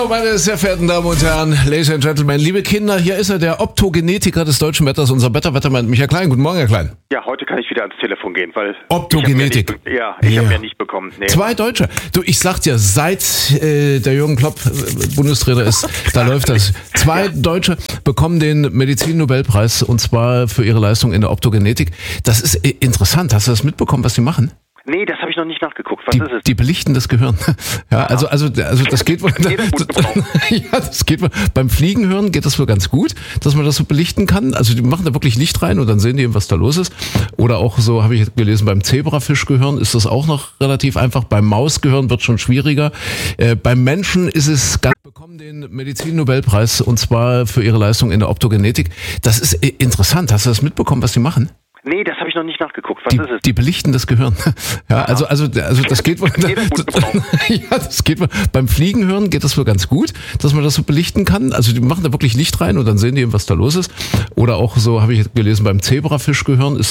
Meine sehr verehrten Damen und Herren, Ladies and Gentlemen, liebe Kinder, hier ist er, der Optogenetiker des deutschen Wetters, unser Wettermann Michael Klein. Guten Morgen, Herr Klein. Ja, heute kann ich wieder ans Telefon gehen, weil Optogenetik. Ich habe ja nicht bekommen. Nee. 2 Deutsche. Du, ich sag dir, seit der Jürgen Klopp Bundestrainer ist, da läuft das. 2 Deutsche bekommen den Medizin-Nobelpreis, und zwar für ihre Leistung in der Optogenetik. Das ist interessant. Hast du das mitbekommen, was die machen? Nee, das habe ich noch nicht nachgeguckt. Was ist es? Die belichten das Gehirn. Ja, also das geht wohl. Ja, das geht wohl. Beim Fliegen hören geht das wohl ganz gut, dass man das so belichten kann. Also die machen da wirklich Licht rein und dann sehen die eben, was da los ist. Oder auch so, habe ich gelesen, beim Zebrafischgehirn ist das auch noch relativ einfach. Beim Mausgehirn wird schon schwieriger. Beim Menschen ist es ganz, bekommen den Medizin-Nobelpreis, und zwar für ihre Leistung in der Optogenetik. Das ist interessant. Hast du das mitbekommen, was die machen? Nee, das habe ich noch nicht nachgeguckt. Was ist es? Die belichten das Gehirn. Ja, also das geht wohl. Ja, das geht wohl. Beim Fliegen hören geht das wohl ganz gut, dass man das so belichten kann. Also die machen da wirklich Licht rein und dann sehen die eben, was da los ist. Oder auch so, habe ich gelesen, beim Zebrafischgehirn ist